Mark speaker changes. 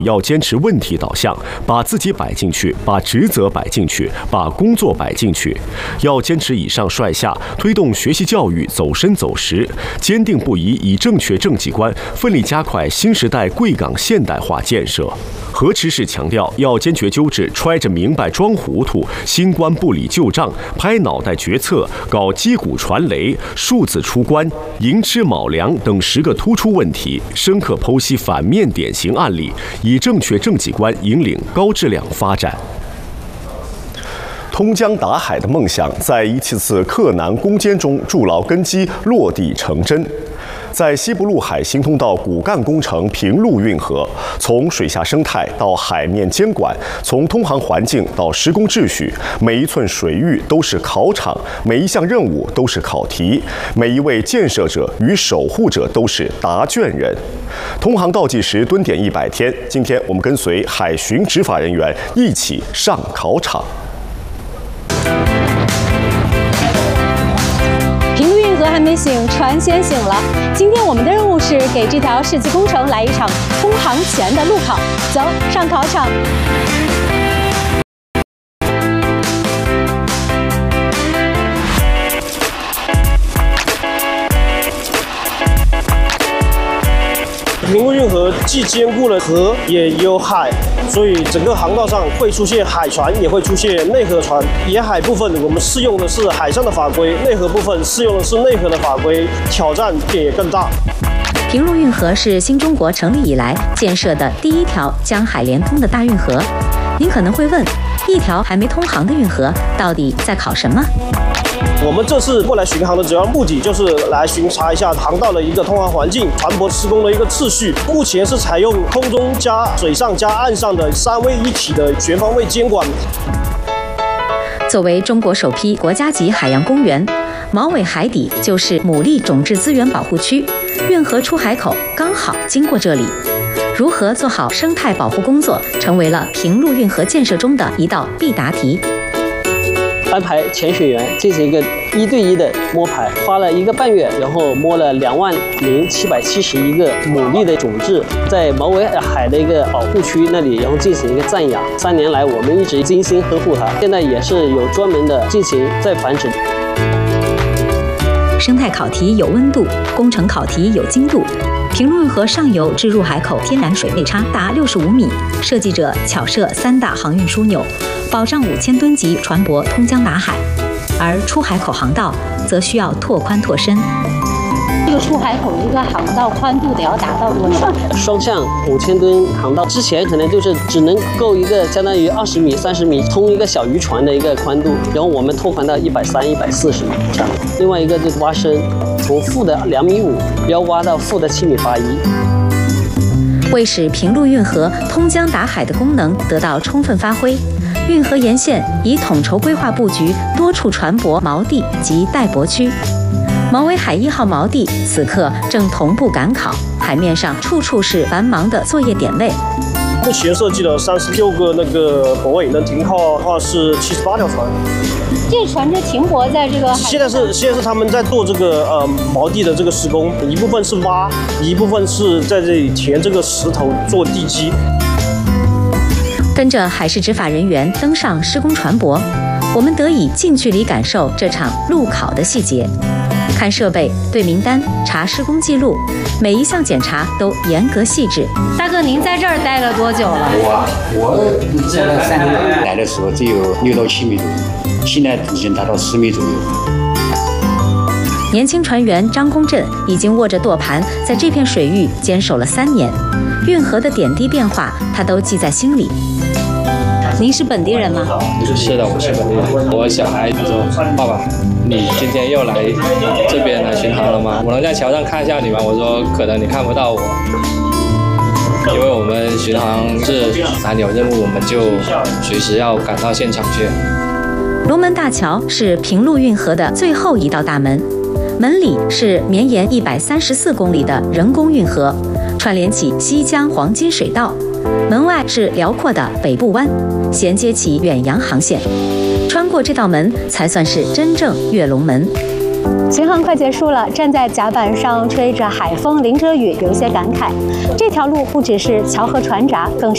Speaker 1: 要坚持问题导向，把自己摆进去，把职责摆进去，把工作摆进去。要坚持以上率下，推动学习教育走深走实，坚定不移以正确政绩观，奋力加快新时代贵港现代化建设。河池市强调，要坚决纠治揣着明白装糊涂、新官不理旧账、拍脑袋决策、搞击鼓传雷、数字出关、寅吃卯粮等10个突出问题，深刻剖析反面典型案例，以正确政绩观引领高质量发展。通江达海的梦想在一次次克难攻坚中筑牢根基，落地成真。在西部陆海新通道骨干工程平陆运河，从水下生态到海面监管，从通航环境到施工秩序，每一寸水域都是考场，每一项任务都是考题，每一位建设者与守护者都是答卷人。通航倒计时蹲点100天，今天我们跟随海巡执法人员一起上考场。
Speaker 2: 还没醒，船先醒了。今天我们的任务是给这条世纪工程来一场通航前的路考。走上考场。
Speaker 3: 平陆运河既兼顾了河也有海，所以整个航道上会出现海船，也会出现内河船。沿海部分我们适用的是海上的法规，内河部分适用的是内河的法规，挑战点也更大。
Speaker 4: 平陆运河是新中国成立以来建设的第一条江海连通的大运河。您可能会问，一条还没通航的运河到底在考什么？
Speaker 3: 我们这次过来巡航的主要目的就是来巡查一下航道的一个通航环境、船舶施工的一个次序。目前是采用空中加水上加岸上的3位一体的全方位监管。
Speaker 4: 作为中国首批国家级海洋公园，毛尾海底就是牡蛎种质资源保护区，运河出海口刚好经过这里。如何做好生态保护工作，成为了平陆运河建设中的一道必答题。
Speaker 5: 安排潜水员进行一个1对1的摸排，花了1个半月，然后摸了20771个牡蛎的种质，在毛尾海的一个保护区那里，然后进行一个暂养。3年来，我们一直精心呵护它，现在也是有专门的进行再繁殖。
Speaker 4: 生态考题有温度，工程考题有精度。平陆运河上游至入海口天然水位差达65米，设计者巧设3大航运枢纽，保障5000吨级船舶通江达海，而出海口航道则需要拓宽拓深。
Speaker 2: 这个出海口一个航道宽度得要达到多少？
Speaker 5: 双向5000吨航道之前可能就是只能够一个相当于20米、30米通一个小渔船的一个宽度，然后我们拓宽到130、140米这样。另外一个就是挖深，从负的2.5米要挖到负的7.81米。
Speaker 4: 为使平陆运河通江达海的功能得到充分发挥，运河沿线已统筹规划布局多处船舶锚地及待泊区。毛尾海1号锚地此刻正同步赶考，海面上处处是繁忙的作业点位。
Speaker 3: 目前设计了36个那个泊位，能停靠的话是78条船。
Speaker 2: 这船只停泊在这个海。现在
Speaker 3: 是他们在做这个锚地的这个施工，一部分是挖，一部分是在这里填这个石头做地基。
Speaker 4: 跟着海事执法人员登上施工船舶，我们得以近距离感受这场路考的细节。看设备、对名单、查施工记录，每一项检查都严格细致。
Speaker 2: 大哥，您在这儿待了多久了？
Speaker 6: 我这3年来的时候只有6到7米左右，现在已经达到10米左右。
Speaker 4: 年轻船员张公振已经握着舵盘，在这片水域坚守了3年，运河的点滴变化他都记在心里。您是本地人吗？
Speaker 7: 是的，我是本地人。我小孩说：“爸爸，你今天又来这边来巡航了吗？我能在桥上看一下你吗？”我说：“可能你看不到我，因为我们巡航是哪里有任务，我们就随时要赶到现场去。”
Speaker 4: 龙门大桥是平陆运河的最后一道大门，门里是绵延134公里的人工运河，串联起西江黄金水道。门外是辽阔的北部湾，衔接起远洋航线。穿过这道门，才算是真正跃龙门。
Speaker 2: 巡航快结束了，站在甲板上吹着海风，淋着雨，有些感慨。这条路不只是桥河船闸，更是